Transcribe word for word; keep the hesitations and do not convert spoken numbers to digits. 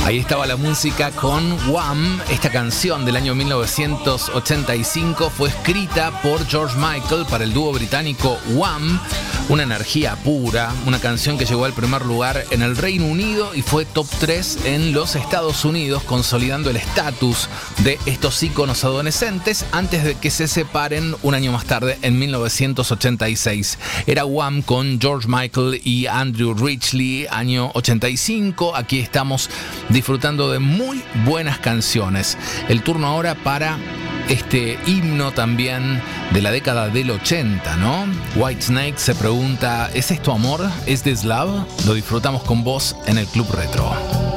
Ahí estaba la música con Wham. Esta canción del año mil novecientos ochenta y cinco fue escrita por George Michael para el dúo británico Wham. Una energía pura, una canción que llegó al primer lugar en el Reino Unido y fue top tres en los Estados Unidos, consolidando el estatus de estos íconos adolescentes antes de que se separen un año más tarde, en mil novecientos ochenta y seis. Era Wham con George Michael y Andrew Ridgeley, año ochenta y cinco. Aquí estamos disfrutando de muy buenas canciones. El turno ahora para este himno también de la década del ochenta, ¿no? Whitesnake se pregunta, ¿es esto amor? ¿Es this love? Lo disfrutamos con vos en el Club Retro.